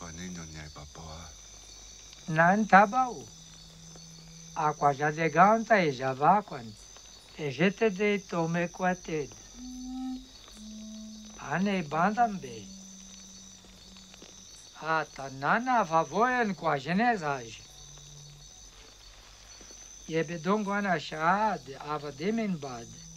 nino ni papoa. Nan tabau. Aqua já de ganta e já vacuan. E jete de tome quated. Ane bandambe. Ata nana favoen qua genesage. Je bedongo ana shad ava demen bad.